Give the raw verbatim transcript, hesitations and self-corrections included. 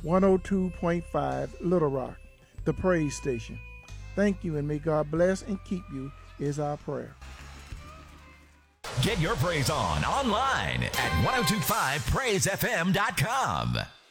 one oh two point five Little Rock, the praise station. Thank you, and may God bless and keep you is our prayer. Get your praise on online at ten twenty-five praise f m dot com.